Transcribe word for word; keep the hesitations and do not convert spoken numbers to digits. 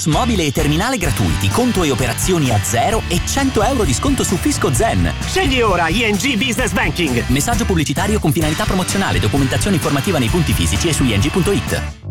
POS mobile e terminale gratuiti, conto e operazioni a zero e cento euro di sconto su Fisco Zen. Scegli ora I N G Business Banking. Messaggio pubblicitario con finalità promozionale, documentazione informativa nei punti fisici e su ing punto it.